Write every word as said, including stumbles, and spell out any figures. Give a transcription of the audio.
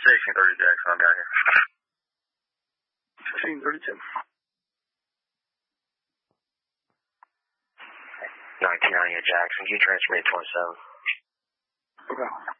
sixteen thirty Jackson, I'm down here. sixteen thirty-two. nineteen ninety Jackson, can you transfer me to twenty-seven? Okay.